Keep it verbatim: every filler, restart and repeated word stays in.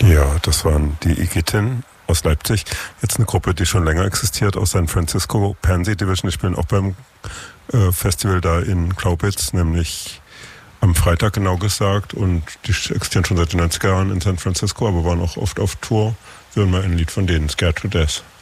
Ja, das waren die Igitin aus Leipzig. Jetzt eine Gruppe, die schon länger existiert, aus San Francisco. Pansy Division, die spielen auch beim äh, Festival da in Glaubitz, nämlich am Freitag genau gesagt. Und die existieren schon seit den neunziger Jahren in San Francisco, aber waren auch oft auf Tour. Wir hören mal ein Lied von denen, Scared to Death.